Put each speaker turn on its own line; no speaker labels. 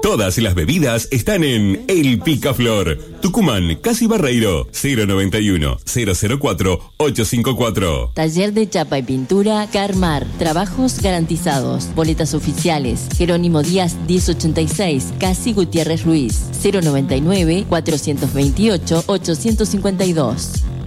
Todas las bebidas están en El Picaflor. Tucumán, Casi Barreiro, 091-004-854.
Taller de chapa y pintura Carmar. Trabajos garantizados. Boletas oficiales. Jerónimo Díaz 1086, Casi Gutiérrez Ruiz. 099-428-852.